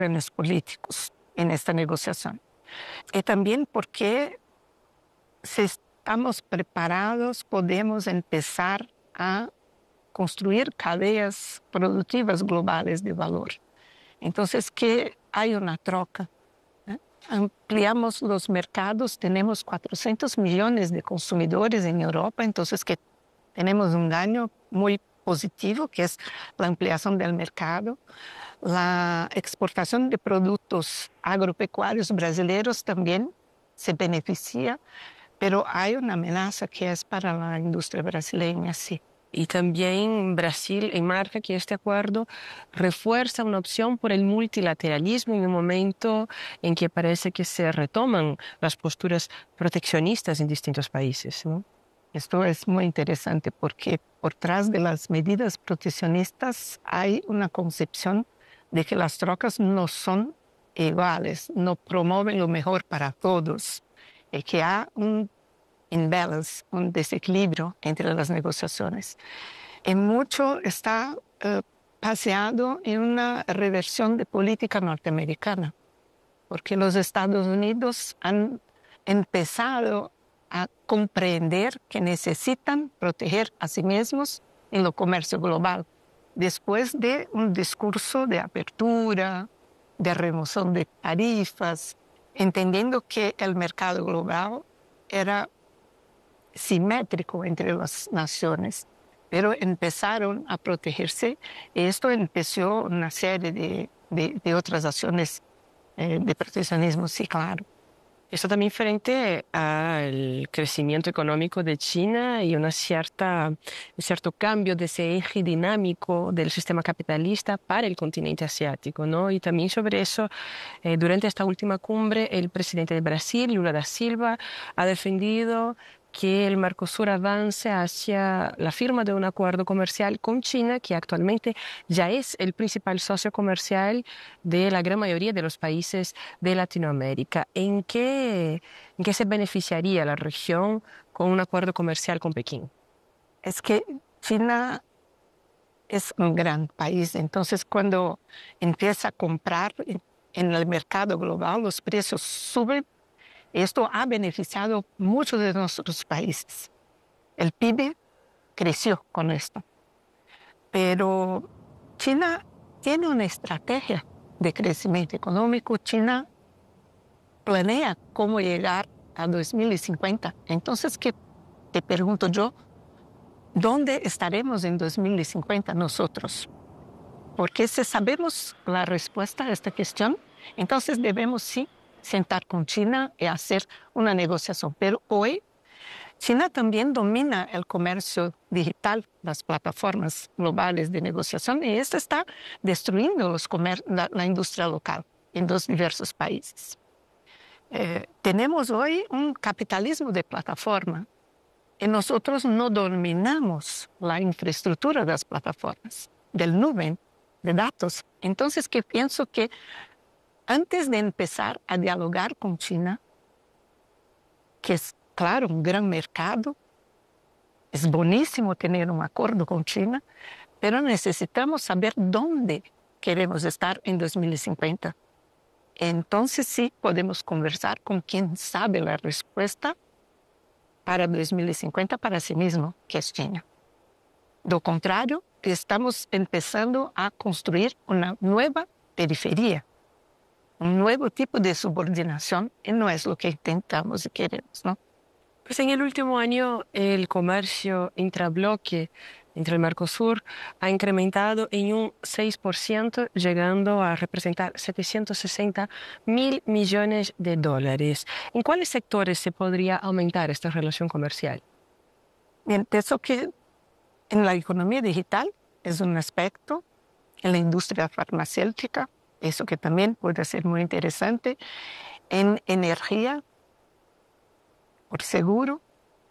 órdenes políticos en esta negociación. Y también porque si estamos preparados, podemos empezar a construir cadeas productivas globales de valor. Entonces, que hay una troca. Ampliamos los mercados, tenemos 400 millones de consumidores en Europa, entonces que tenemos un daño muy positivo, que es la ampliación del mercado. La exportación de productos agropecuarios brasileños también se beneficia, pero hay una amenaza que es para la industria brasileña, sí. Y también Brasil enmarca que este acuerdo refuerza una opción por el multilateralismo en un momento en que parece que se retoman las posturas proteccionistas en distintos países, ¿no? Esto es muy interesante porque por detrás de las medidas proteccionistas hay una concepción de que las trocas no son iguales, no promueven lo mejor para todos, y que hay un imbalance, un desequilibrio entre las negociaciones. Y mucho está paseado en una reversión de política norteamericana, porque los Estados Unidos han empezado a comprender que necesitan proteger a sí mismos en el comercio global, después de un discurso de apertura, de remoción de tarifas, entendiendo que el mercado global era simétrico entre las naciones, pero empezaron a protegerse y esto empezó una serie de otras acciones de proteccionismo, sí, claro. Esto también frente al crecimiento económico de China y un cierto cambio de ese eje dinámico del sistema capitalista para el continente asiático, ¿no? Y también sobre eso, durante esta última cumbre, el presidente de Brasil, Lula da Silva, ha defendido que el Mercosur avance hacia la firma de un acuerdo comercial con China, que actualmente ya es el principal socio comercial de la gran mayoría de los países de Latinoamérica. ¿En qué se beneficiaría la región con un acuerdo comercial con Pekín? Es que China es un gran país, entonces cuando empieza a comprar en el mercado global, los precios suben. Esto ha beneficiado muchos de nuestros países. El PIB creció con esto. Pero China tiene una estrategia de crecimiento económico. China planea cómo llegar a 2050. Entonces, ¿qué te pregunto yo? ¿Dónde estaremos en 2050 nosotros? Porque si sabemos la respuesta a esta cuestión, entonces debemos sí sentar con China y hacer una negociación. Pero hoy China también domina el comercio digital, las plataformas globales de negociación, y esto está destruyendo la industria local en los diversos países. Tenemos hoy un capitalismo de plataforma y nosotros no dominamos la infraestructura de las plataformas, del nube, de datos. Entonces, que pienso que antes de empezar a dialogar con China, que es, claro, un gran mercado, es buenísimo tener un acuerdo con China, pero necesitamos saber dónde queremos estar en 2050. Entonces sí podemos conversar con quien sabe la respuesta para 2050 para sí mismo, que es China. Do contrario, estamos empezando a construir una nueva periferia, un nuevo tipo de subordinación, y no es lo que intentamos y queremos, ¿no? Pues en el último año el comercio intrabloque entre el Mercosur ha incrementado en un 6%, llegando a representar 760.000 millones de dólares. ¿En cuáles sectores se podría aumentar esta relación comercial? Bien, pienso que en la economía digital es un aspecto, en la industria farmacéutica, eso que también puede ser muy interesante, en energía, por seguro,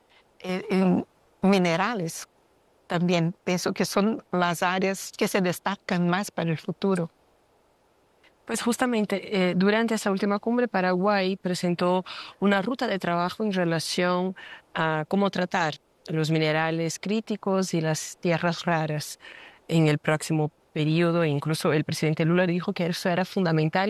en minerales también. Pienso que son las áreas que se destacan más para el futuro. Pues justamente durante esa última cumbre, Paraguay presentó una ruta de trabajo en relación a cómo tratar los minerales críticos y las tierras raras en el próximo periodo, e incluso el presidente Lula dijo que eso era fundamental